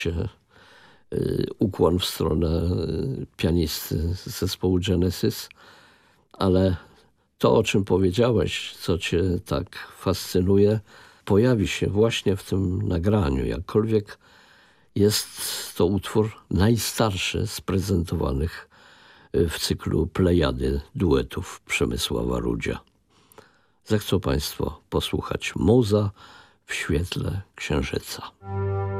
się ukłon w stronę pianisty z zespołu Genesis, ale to, o czym powiedziałeś, co cię tak fascynuje, pojawi się właśnie w tym nagraniu. Jakkolwiek jest to utwór najstarszy z prezentowanych w cyklu Plejady duetów Przemysława Rudzia. Zechcą Państwo posłuchać Muza w świetle księżyca.